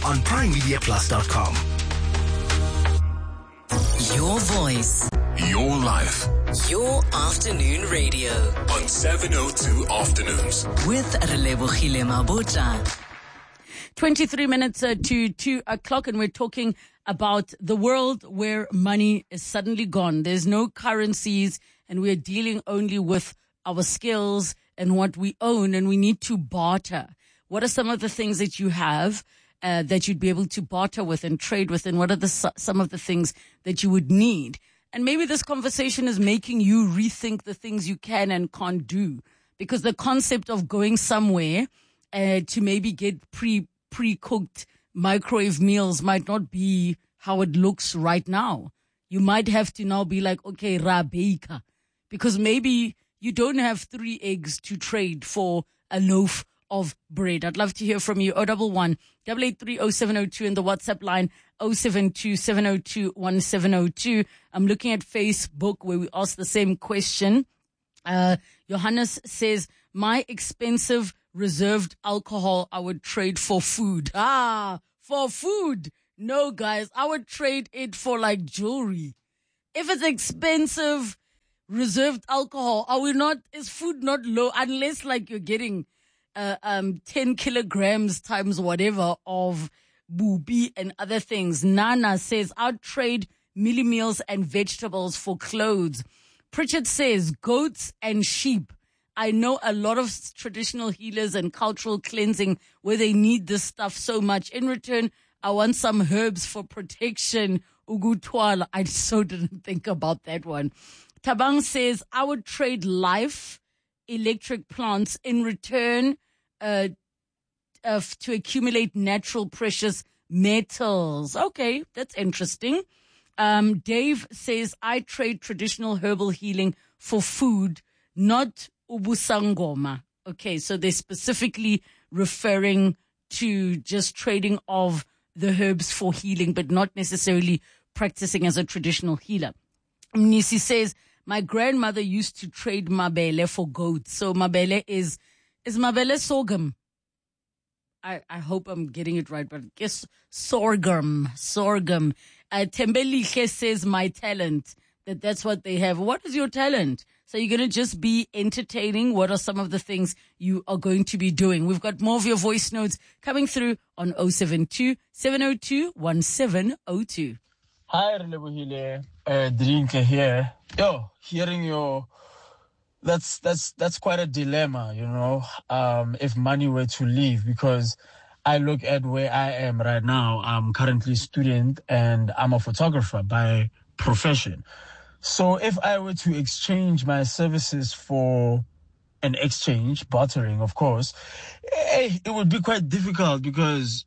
on PrimeMediaPlus.com. Your voice. Your life. Your afternoon radio. On 702 Afternoons. With Relebohile Mabota. 23 minutes to 2 o'clock, and we're talking about the world where money is suddenly gone. There's no currencies, and we're dealing only with our skills and what we own, and we need to barter. What are some of the things that you have that you'd be able to barter with and trade with, and what are some of the things that you would need? And maybe this conversation is making you rethink the things you can and can't do, because the concept of going somewhere to maybe get pre-cooked microwave meals might not be how it looks right now. You might have to now be like, okay, rabeka, because maybe you don't have 3 eggs to trade for a loaf of bread. I'd love to hear from you. 011 883 0702 and the WhatsApp line 072 702 1702. I'm looking at Facebook where we ask the same question. Johannes says, my expensive reserved alcohol I would trade for food. For food. No, guys, I would trade it for like jewelry. If it's expensive reserved alcohol, is food not low unless like you're getting 10 kilograms times whatever of booby and other things. Nana says, I'd trade mealie meals and vegetables for clothes. Pritchard says, goats and sheep. I know a lot of traditional healers and cultural cleansing where they need this stuff so much. In return, I want some herbs for protection. Ugutwala. I so didn't think about that one. Tabang says, I would trade life, electric plants in return to accumulate natural precious metals. Okay, that's interesting. Dave says, I trade traditional herbal healing for food, not ubusangoma. Okay, so they're specifically referring to just trading of the herbs for healing, but not necessarily practicing as a traditional healer. Nisi says, my grandmother used to trade mabele for goats. So mabele is mabele sorghum. I hope I'm getting it right, but I guess sorghum. Tembelihle says my talent, that's what they have. What is your talent? So you're going to just be entertaining. What are some of the things you are going to be doing? We've got more of your voice notes coming through on 072 702 1702. Hi, Relebohile. Drinker here. Hearing your, that's quite a dilemma, you know, if money were to leave, because I look at where I am right now. I'm currently a student and I'm a photographer by profession. So if I were to exchange my services for an exchange, bartering, of course, it would be quite difficult because,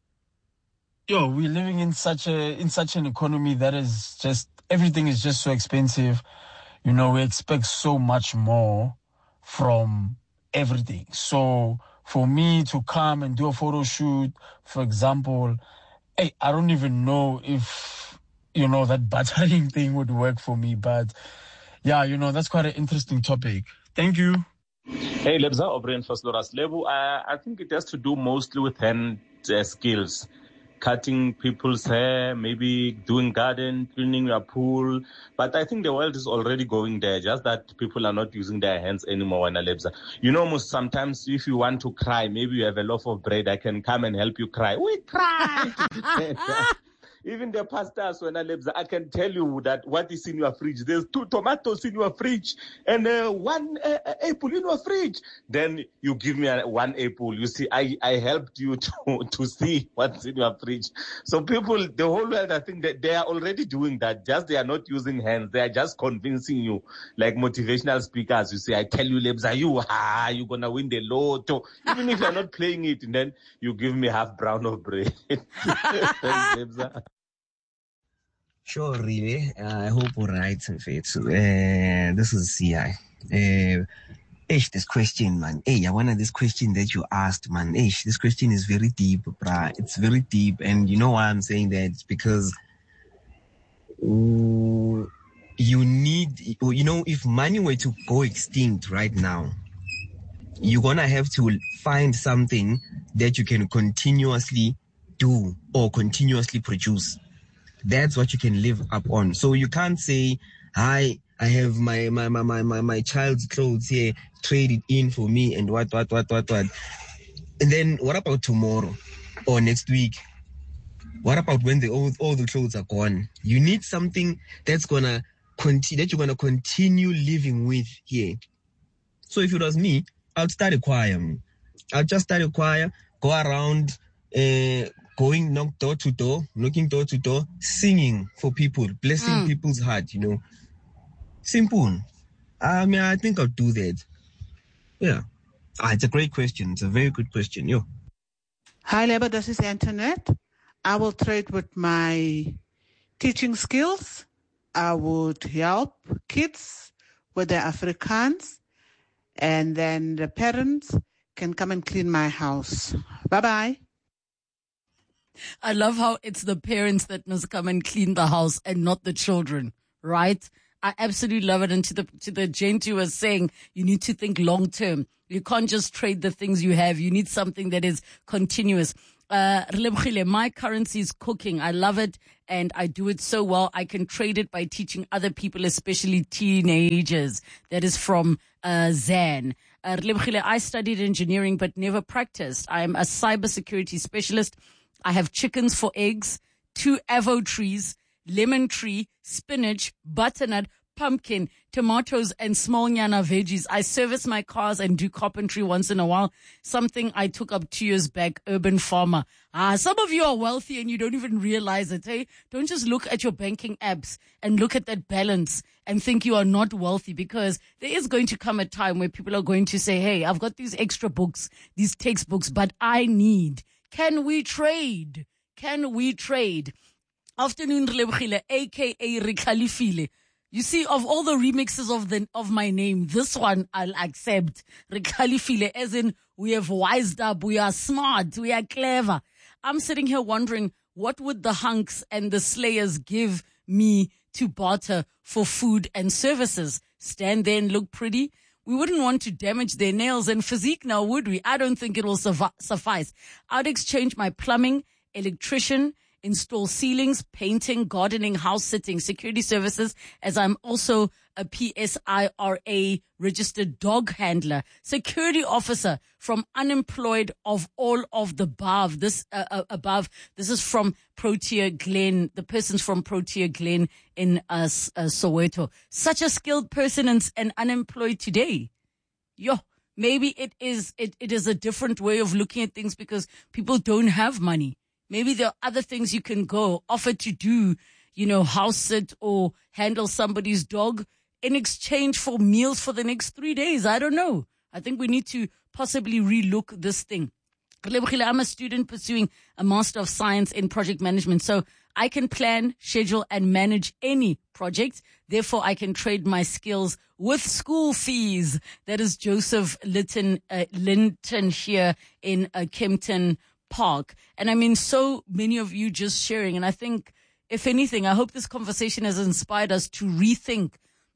we're living in such an economy that is just, everything is just so expensive. You know, we expect so much more from everything. So for me to come and do a photo shoot, for example, I don't even know if, that bartering thing would work for me. But yeah, that's quite an interesting topic. Thank you. Hey, Lebza, Obrien Fasloras Lebu. I think it has to do mostly with hand skills. Cutting people's hair, maybe doing garden, cleaning your pool. But I think the world is already going there, just that people are not using their hands anymore. Most sometimes if you want to cry, maybe you have a loaf of bread, I can come and help you cry. We cry! Even the pastors, I can tell you that what is in your fridge. There's 2 tomatoes in your fridge and 1 apple in your fridge. Then you give me 1 apple. You see, I helped you to see what's in your fridge. So people, the whole world, I think that they are already doing that. Just they are not using hands. They are just convincing you, like motivational speakers. You say, I tell you, Lebza, you're going to win the lotto. Even if you're not playing it, and then you give me half brown of bread. Lebza. Sure, really. I hope all right, Mfethu. This is CI. This question, man. This question that you asked, man. This question is very deep, bruh. It's very deep. And you know why I'm saying that? It's because you need, if money were to go extinct right now, you're going to have to find something that you can continuously do or continuously produce. That's what you can live up on. So you can't say, I have my child's clothes here, trade it in for me and what. And then what about tomorrow or next week? What about when all the clothes are gone? You need something that's that you're gonna continue living with here. So if it was me, I'll start a choir. I'll just start a choir, go around, knocking door to door, singing for people, blessing people's heart. Simple. I think I'll do that. Yeah. It's a great question. It's a very good question. Yo. Hi, Lebo. This is Antoinette. I will trade with my teaching skills. I would help kids with their Afrikaans, and then the parents can come and clean my house. Bye-bye. I love how it's the parents that must come and clean the house and not the children, right? I absolutely love it. And to the gent who was saying, you need to think long term. You can't just trade the things you have. You need something that is continuous. My currency is cooking. I love it and I do it so well. I can trade it by teaching other people, especially teenagers. That is from Zan. I studied engineering but never practiced. I am a cybersecurity specialist. I have chickens for eggs, 2 avo trees, lemon tree, spinach, butternut, pumpkin, tomatoes, and small nyana veggies. I service my cars and do carpentry once in a while. Something I took up 2 years back, urban farmer. Some of you are wealthy and you don't even realize it, eh? Don't just look at your banking apps and look at that balance and think you are not wealthy, because there is going to come a time where people are going to say, hey, I've got these extra books, these textbooks, but I need. Can we trade? Can we trade? Afternoon, Relebogile, aka Rekhalifile. You see, of all the remixes of my name, this one I'll accept. Rekhalifile, as in we have wised up, we are smart, we are clever. I'm sitting here wondering, what would the hunks and the slayers give me to barter for food and services? Stand there and look pretty? We wouldn't want to damage their nails and physique now, would we? I don't think it will suffice. I'd exchange my plumbing, electrician, install ceilings, painting, gardening, house sitting, security services, as I'm also a PSIRA registered dog handler, security officer, from unemployed of all of the above. This is from Protea Glen. The person's from Protea Glen in Soweto. Such a skilled person and unemployed today. Maybe it is a different way of looking at things because people don't have money. Maybe there are other things you can go offer to do, house sit or handle somebody's dog in exchange for meals for the next 3 days. I don't know. I think we need to possibly relook this thing. I'm a student pursuing a Master of Science in Project Management, so I can plan, schedule, and manage any project. Therefore, I can trade my skills with school fees. That is Joseph Linton here in Kempton Park. And I mean, so many of you just sharing. And I think, if anything, I hope this conversation has inspired us to rethink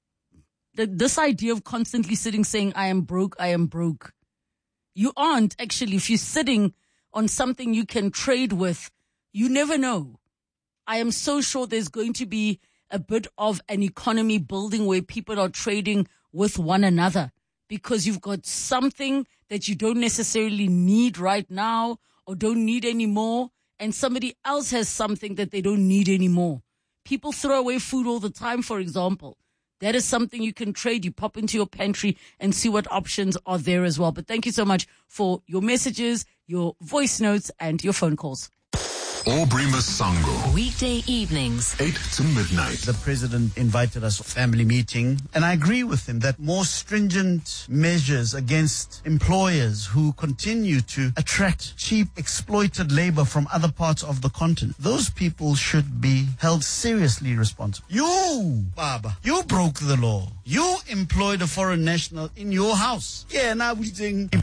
this idea of constantly sitting saying, I am broke, I am broke. You aren't actually. If you're sitting on something you can trade with, you never know. I am so sure there's going to be a bit of an economy building where people are trading with one another because you've got something that you don't necessarily need right now or don't need anymore, and somebody else has something that they don't need anymore. People throw away food all the time, for example. That is something you can trade. You pop into your pantry and see what options are there as well. But thank you so much for your messages, your voice notes, and your phone calls. Aubrey Masango. Weekday evenings, 8 to midnight. The president invited us to a family meeting, and I agree with him that more stringent measures against employers who continue to attract cheap, exploited labor from other parts of the continent, those people should be held seriously responsible. You, Baba, you broke the law. You employed a foreign national in your house. Yeah, now we think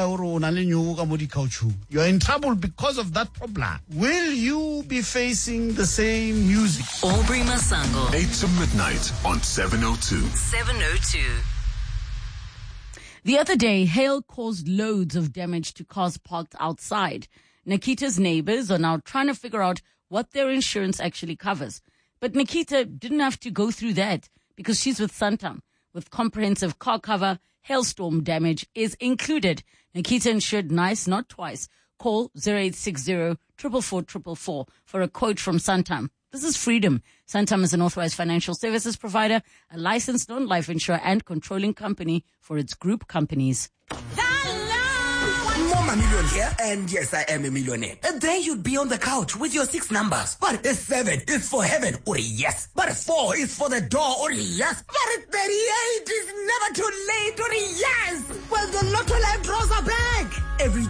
you're in trouble because of that problem. Will you be facing the same music? Aubrey Masango. 8 to midnight on 702. 702. The other day, hail caused loads of damage to cars parked outside. Nikita's neighbors are now trying to figure out what their insurance actually covers. But Nikita didn't have to go through that because she's with Santam. With comprehensive car cover, hailstorm damage is included. Nikita insured nice, not twice. Call 0860 444 for a quote from Santam. This is freedom. Santam is an authorized financial services provider, a licensed non-life insurer and controlling company for its group companies. Mama Million here, and yes, I am a millionaire. And there you'd be on the couch with your 6 numbers. But a 7 is for heaven, or yes. But a 4 is for the door, or yes. But a 38 is never too late, or yes. Well, the Lotto Life draws are back. Every